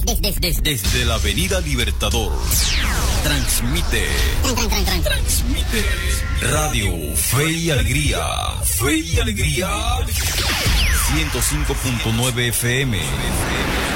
Desde la Avenida Libertador. Transmite Radio Fe y Alegría. Fe y Alegría. 105.9 FM.